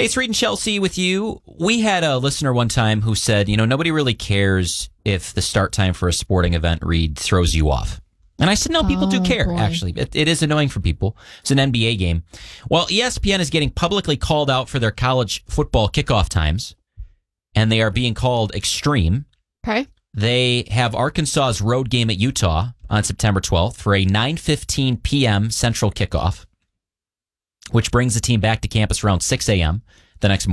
Hey, it's Reed and Chelsea with you. We had a listener one time who said, nobody really cares if the start time for a sporting event, Reed, throws you off. And I said, no, people do care, actually. It is annoying for people. It's an NBA game. Well, ESPN is getting publicly called out for their college football kickoff times, and they are being called extreme. Okay. They have Arkansas's road game at Utah on September 12th for a 9:15 p.m. Central kickoff, which brings the team back to campus around 6 a.m. the next morning.